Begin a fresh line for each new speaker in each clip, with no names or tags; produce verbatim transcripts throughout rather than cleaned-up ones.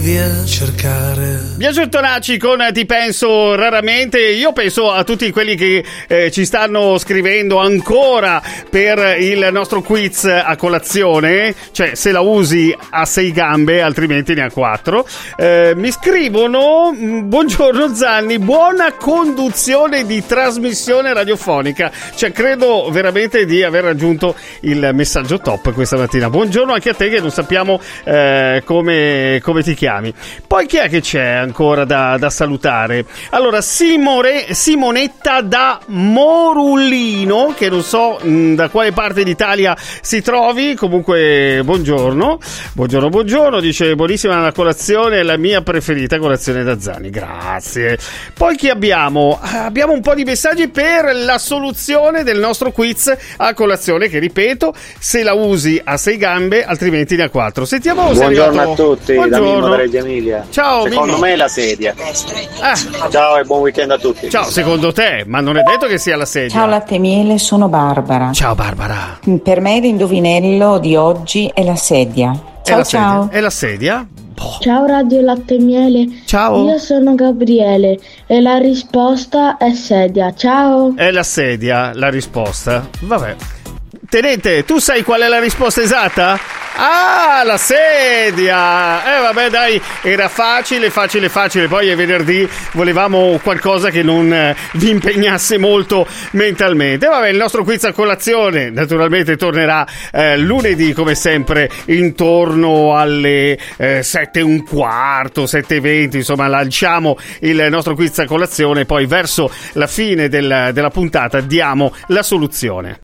devi cercare.
Biagio Tonacci con Ti penso raramente. Io penso a tutti quelli che eh, ci stanno scrivendo ancora per il nostro quiz a colazione, cioè se la usi a sei gambe altrimenti ne ha quattro. Eh, mi scrivono: buongiorno Zanni, buona conduzione di trasmissione radiofonica. Cioè credo veramente di aver raggiunto il messaggio top questa mattina. Buongiorno anche a te che non sappiamo eh, come, come ti chiami. Poi chi è che c'è ancora da, da salutare? Allora Simore, Simonetta da Morullino, che non so mh, da quale parte d'Italia si trovi. Comunque buongiorno, buongiorno, buongiorno. Dice: buonissima la colazione, la mia preferita colazione da Zani. Grazie. Poi chi abbiamo? Abbiamo un po' di messaggi per la soluzione del nostro quiz a colazione, che ripeto, se la usi a sei gambe altrimenti ne ha quattro. Sentiamo.
Buongiorno
arrivato...
a tutti.
Buongiorno.
Da Mimmo da Reggio Emilia.
Ciao.
Secondo
Mimmo.
me è la sedia.
Ah.
Ciao e buon weekend a tutti.
Ciao, secondo te, ma non è detto che sia la sedia.
Ciao Latte Miele, sono Barbara.
Ciao Barbara.
Per me l'indovinello di oggi è la sedia. Ciao
è la
ciao.
Sedia. È la sedia? Boh.
Ciao Radio Latte Miele.
Ciao.
Io sono Gabriele e la risposta è sedia. Ciao.
È la sedia la risposta. Vabbè. Tenente, tu sai qual è la risposta esatta? Ah, la sedia! Eh vabbè dai, era facile, facile, facile. Poi è venerdì, volevamo qualcosa che non eh, vi impegnasse molto mentalmente. Vabbè, il nostro quiz a colazione naturalmente tornerà eh, lunedì come sempre intorno alle eh, sette e un quarto, sette e venti, insomma lanciamo il nostro quiz a colazione. Poi verso la fine del, della puntata diamo la soluzione.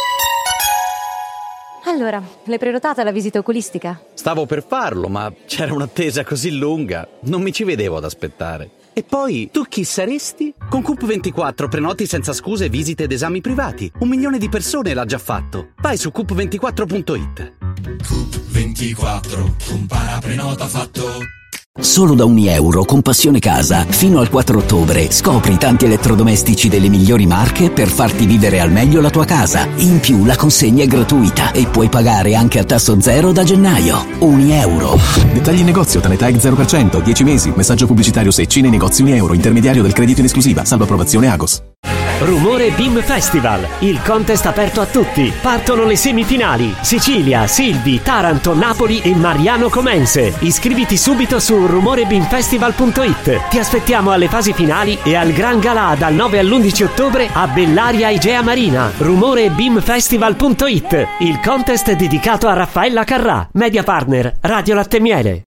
Allora, l'hai prenotata la visita oculistica?
Stavo per farlo, ma c'era un'attesa così lunga, non mi ci vedevo ad aspettare. E poi, tu chi saresti? Con Coop ventiquattro prenoti senza scuse visite ed esami privati. Un milione di persone l'ha già fatto. Vai su coop ventiquattro punto it.
Coop ventiquattro, compara, prenota, fatto.
Solo da un euro con Passione Casa, fino al quattro ottobre, scopri tanti elettrodomestici delle migliori marche per farti vivere al meglio la tua casa. In più la consegna è gratuita e puoi pagare anche a tasso zero da gennaio. Un euro.
Dettagli in negozio, Tanetag zero per cento, dieci mesi, messaggio pubblicitario Secci nei negozi un euro, intermediario del credito in esclusiva, salvo approvazione Agos.
Rumore Beam Festival, il contest aperto a tutti. Partono le semifinali: Sicilia, Silvi, Taranto, Napoli e Mariano Comense. Iscriviti subito su rumore beam festival punto it. Ti aspettiamo alle fasi finali e al Gran Galà dal nove all'undici ottobre a Bellaria Igea Marina. rumore beam festival punto it, il contest dedicato a Raffaella Carrà, media partner Radio Latte Miele.